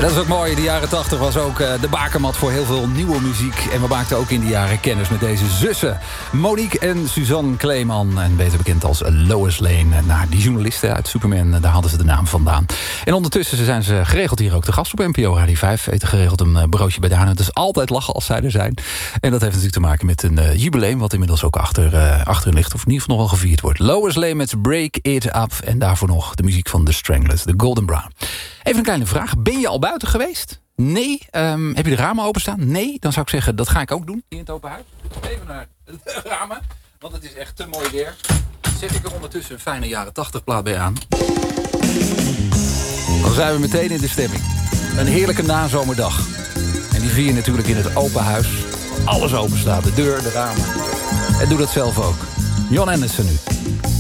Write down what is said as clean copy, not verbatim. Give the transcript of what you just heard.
Dat is ook mooi. De jaren 80 was ook de bakermat voor heel veel nieuwe muziek. En we maakten ook in die jaren kennis met deze zussen. Monique en Suzanne Kleeman. En beter bekend als Lois Lane. Nou, die journalisten uit Superman, daar hadden ze de naam vandaan. En ondertussen zijn ze geregeld hier ook te gast op NPO Radio 5. Eten geregeld een broodje bij Daan. Het is altijd lachen als zij er zijn. En dat heeft natuurlijk te maken met een jubileum... wat inmiddels ook achter ligt. Of in ieder geval nog wel gevierd wordt. Lois Lane met Break It Up. En daarvoor nog de muziek van The Stranglers, The Golden Brown. Even een kleine vraag. Ben je al buiten geweest? Nee. Heb je de ramen openstaan? Nee. Dan zou ik zeggen, dat ga ik ook doen. Hier in het open huis. Even naar de ramen. Want het is echt te mooi weer. Zet ik er ondertussen een fijne jaren 80 plaat bij aan. Dan zijn we meteen in de stemming. Een heerlijke nazomerdag. En die vier je natuurlijk in het open huis. Alles open staat. De deur, de ramen. En doe dat zelf ook. Jon Anderson nu.